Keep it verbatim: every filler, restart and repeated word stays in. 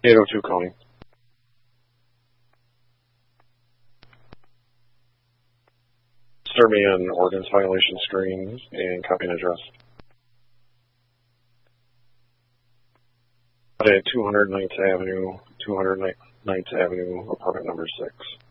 eight oh two Coney. Start me on ordinance violation screen and copy and address. At two hundred Ninth Avenue, two hundred Ninth Avenue, apartment number six.